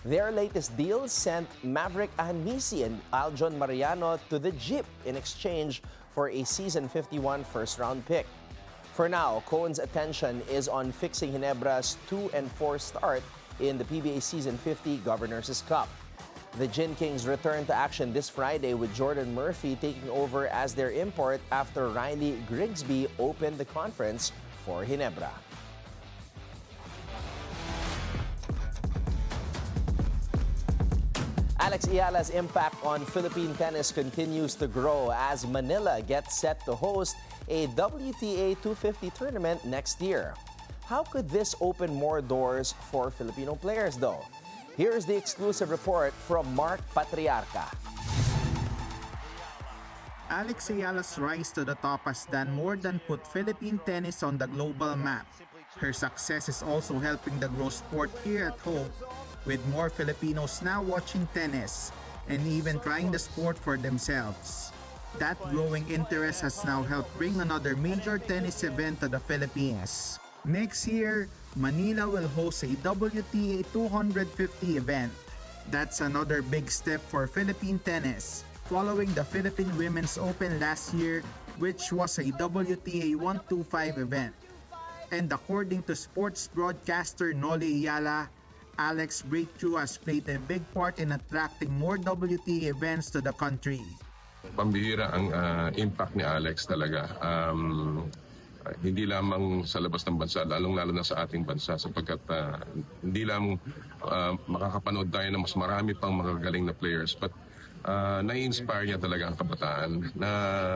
Their latest deal sent Maverick Ahanisi and Aljon Mariano to the Jeep in exchange for a season 51 first-round pick. For now, Cohen's attention is on fixing Ginebra's 2-4 start in the PBA Season 50 Governors' Cup. The Gin Kings return to action this Friday with Jordan Murphy taking over as their import after Riley Grigsby opened the conference for Ginebra. Alex Eala's impact on Philippine tennis continues to grow as Manila gets set to host a WTA 250 tournament next year. How could this open more doors for Filipino players, though? Here's the exclusive report from Mark Patriarca. Alex Eala's rise to the top has done more than put Philippine tennis on the global map. Her success is also helping the grow sport here at home, with more Filipinos now watching tennis and even trying the sport for themselves. That growing interest has now helped bring another major tennis event to the Philippines. Next year, Manila will host a WTA 250 event. That's another big step for Philippine tennis, following the Philippine Women's Open last year, which was a WTA 125 event. And according to sports broadcaster Noli Eala, Alex breakthrough has played a big part in attracting more WTA events to the country. Pambihira ang impact ni Alex talaga. Hindi lamang sa labas ng bansa, lalong-lalo na sa ating bansa sapagkat hindi lang makakapanood tayo ng mas marami pang magagaling na players, but nai-inspire niya talaga ang kabataan na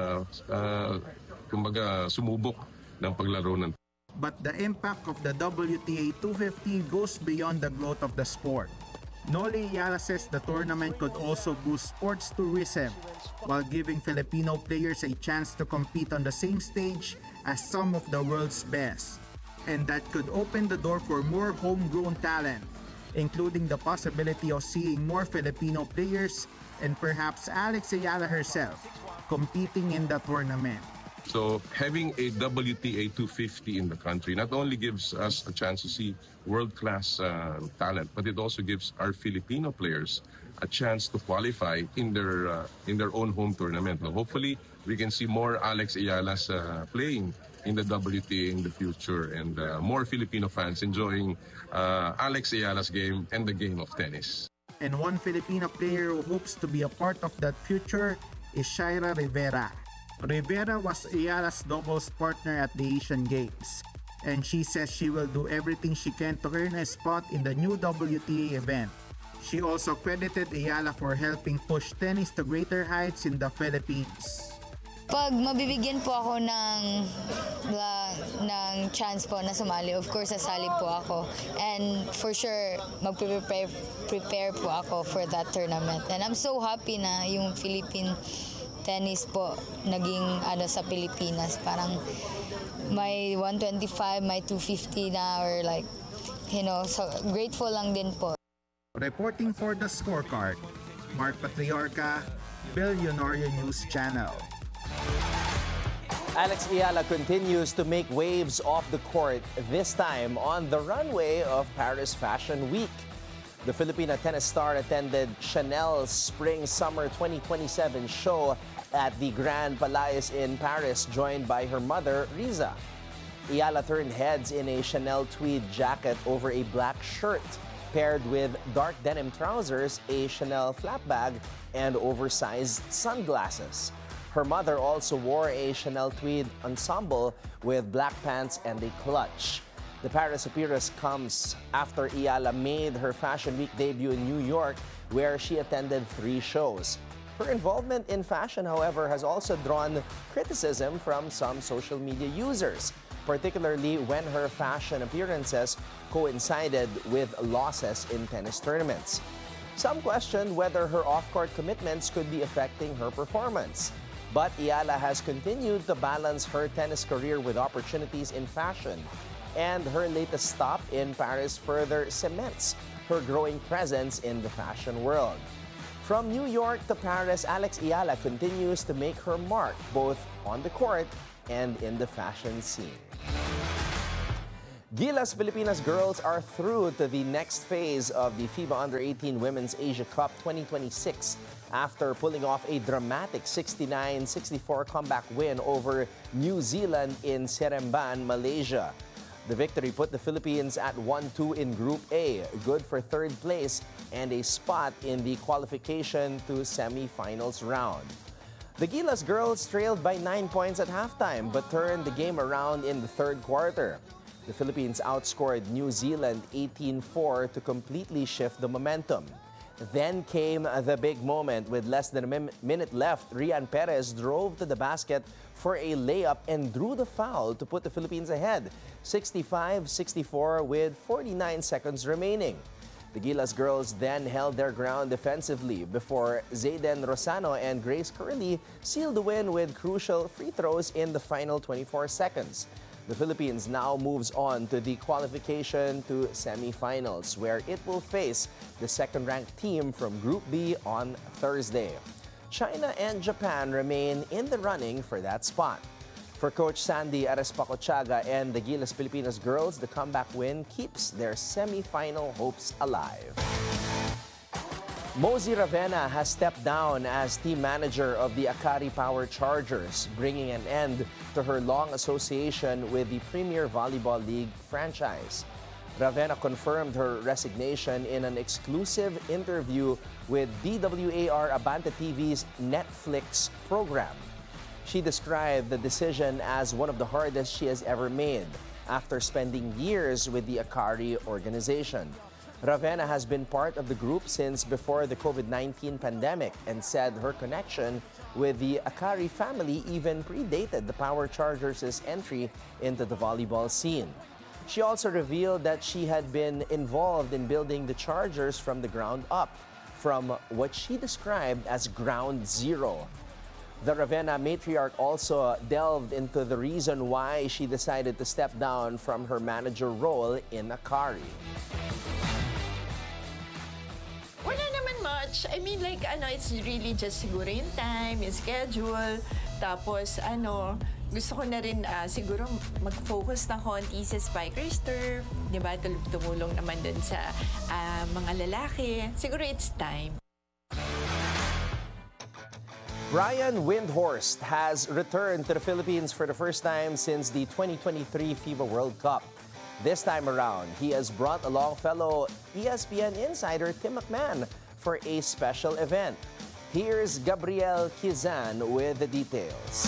kumbaga sumubok ng paglaro ng. But the impact of the WTA 250 goes beyond the growth of the sport. Noli Eala says the tournament could also boost sports tourism while giving Filipino players a chance to compete on the same stage as some of the world's best. And that could open the door for more homegrown talent, including the possibility of seeing more Filipino players and perhaps Alex Eala herself competing in the tournament. So having a WTA 250 in the country not only gives us a chance to see world-class talent, but it also gives our Filipino players a chance to qualify in their own home tournament. So hopefully, we can see more Alex Ealas playing in the WTA in the future, and more Filipino fans enjoying Alex Eala's game and the game of tennis. And one Filipino player who hopes to be a part of that future is Shaira Rivera. Rivera was Eala's doubles partner at the Asian Games, and she says she will do everything she can to earn a spot in the new WTA event. She also credited Eala for helping push tennis to greater heights in the Philippines. Pag mabibigyan po ako ng chance po na sumali, of course, sasali po ako. And for sure, prepare po ako for that tournament. And I'm so happy na yung Philippine tennis po naging sa Pilipinas. Parang may 125, may 250 na, or like, so grateful lang din po. Reporting for The Scorecard, Mark Patriarca, Billionaire News Channel. Alex Eala continues to make waves off the court, this time on the runway of Paris Fashion Week. The Filipina tennis star attended Chanel's Spring-Summer 2027 show at the Grand Palais in Paris, joined by her mother, Riza. Eala turned heads in a Chanel tweed jacket over a black shirt, paired with dark denim trousers, a Chanel flap bag, and oversized sunglasses. Her mother also wore a Chanel tweed ensemble with black pants and a clutch. The Paris appearance comes after Eala made her Fashion Week debut in New York, where she attended 3 shows. Her involvement in fashion, however, has also drawn criticism from some social media users, particularly when her fashion appearances coincided with losses in tennis tournaments. Some questioned whether her off-court commitments could be affecting her performance. But Eala has continued to balance her tennis career with opportunities in fashion, and her latest stop in Paris further cements her growing presence in the fashion world. From New York to Paris, Alex Eala continues to make her mark both on the court and in the fashion scene. Gilas Pilipinas girls are through to the next phase of the FIBA Under-18 Women's Asia Cup 2026 after pulling off a dramatic 69-64 comeback win over New Zealand in Seremban, Malaysia. The victory put the Philippines at 1-2 in Group A, good for third place and a spot in the qualification to semifinals round. The Gilas girls trailed by 9 points at halftime but turned the game around in the third quarter. The Philippines outscored New Zealand 18-4 to completely shift the momentum. Then came the big moment. With less than a minute left, Rian Perez drove to the basket for a layup and drew the foul to put the Philippines ahead, 65-64 with 49 seconds remaining. The Gilas girls then held their ground defensively before Zayden Rosano and Grace Curley sealed the win with crucial free throws in the final 24 seconds. The Philippines now moves on to the qualification to semifinals, where it will face the second-ranked team from Group B on Thursday. China and Japan remain in the running for that spot. For Coach Sandy Arespacochaga and the Gilas Pilipinas girls, the comeback win keeps their semifinal hopes alive. Mosey Ravena has stepped down as team manager of the Akari Power Chargers, bringing an end to her long association with the Premier Volleyball League franchise. Ravena confirmed her resignation in an exclusive interview with DWAR Abante TV's Netflix program. She described the decision as one of the hardest she has ever made after spending years with the Akari organization. Ravena has been part of the group since before the COVID-19 pandemic and said her connection with the Akari family even predated the Power Chargers' entry into the volleyball scene. She also revealed that she had been involved in building the Chargers from the ground up, from what she described as ground zero. The Ravena matriarch also delved into the reason why she decided to step down from her manager role in Akari. Wala naman much. I mean, like, it's really just siguro yung time, yung schedule. Tapos, gusto ko na rin siguro mag-focus na konti sa Spikers Turf. Diba? Tumulong naman dun sa mga lalaki. Siguro it's time. Brian Windhorst has returned to the Philippines for the first time since the 2023 FIBA World Cup. This time around, he has brought along fellow ESPN insider Tim McMahon for a special event. Here's Gabriel Kizan with the details.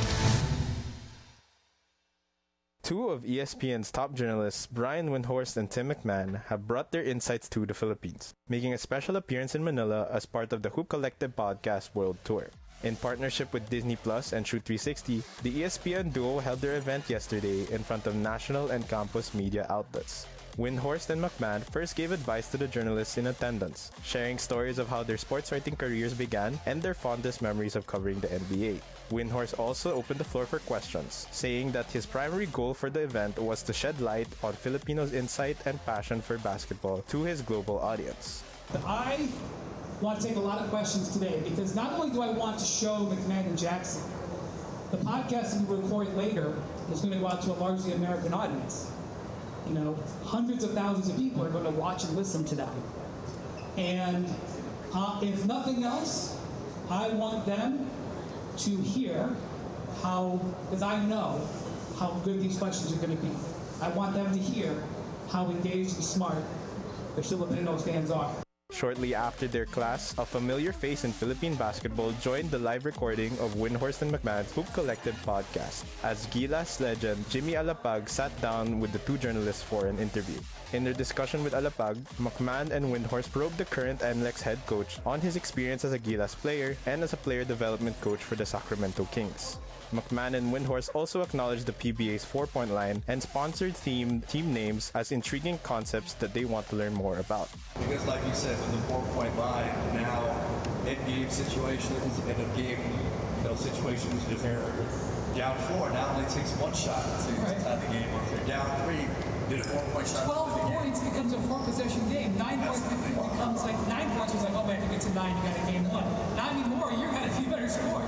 Two of ESPN's top journalists, Brian Windhorst and Tim McMahon, have brought their insights to the Philippines, making a special appearance in Manila as part of the Hoop Collective Podcast World Tour. In partnership with Disney Plus and Shoot 360, the ESPN duo held their event yesterday in front of national and campus media outlets. Windhorst and McMahon first gave advice to the journalists in attendance, sharing stories of how their sports writing careers began and their fondest memories of covering the NBA. Windhorst also opened the floor for questions, saying that his primary goal for the event was to shed light on Filipinos' insight and passion for basketball to his global audience. I want to take a lot of questions today because not only do I want to show McMahon and Jackson, the podcast that we record later is going to go out to a largely American audience. You know, hundreds of thousands of people are going to watch and listen to that. And if nothing else, I want them to hear how, because I know how good these questions are going to be. I want them to hear how engaged and smart the Filipino fans are. Shortly after their class, a familiar face in Philippine basketball joined the live recording of Windhorst and McMahon's Hoop Collective podcast, as Gilas legend Jimmy Alapag sat down with the two journalists for an interview. In their discussion with Alapag, McMahon and Windhorst probed the current NLEX head coach on his experience as a Gilas player and as a player development coach for the Sacramento Kings. McMahon and Windhorst also acknowledged the PBA's 4-point line and sponsored team names as intriguing concepts that they want to learn more about. Because like you said, with the 4-point line, now in-game situations, end-of-game situations, if you're down 4, now it only takes one shot to tie the game. Or if you're down 3, get a 4-point shot. 12 points becomes a 4-possession game. 9 points becomes like 9 points was like, oh man, if it gets a 9, you got a game 1. Not anymore, you better score.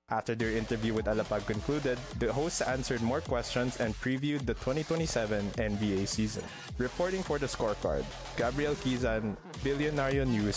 After their interview with Alapag concluded, the hosts answered more questions and previewed the 2027 NBA season. Reporting for The Scorecard, Gabriel Kizan, Billionario News,